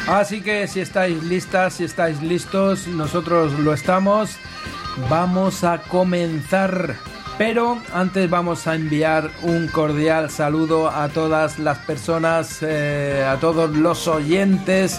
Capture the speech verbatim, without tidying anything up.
Así que si estáis listas, si estáis listos, nosotros lo estamos. Vamos a comenzar. Pero antes vamos a enviar un cordial saludo a todas las personas, eh, a todos los oyentes